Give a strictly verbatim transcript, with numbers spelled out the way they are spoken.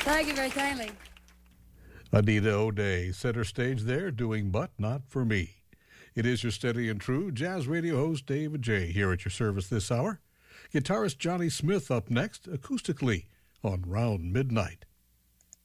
Thank you very kindly. Anita O'Day, center stage there, doing But Not For Me. It is your steady and true jazz radio host, David J., here at your service this hour. Guitarist Johnny Smith up next, acoustically, on Round Midnight.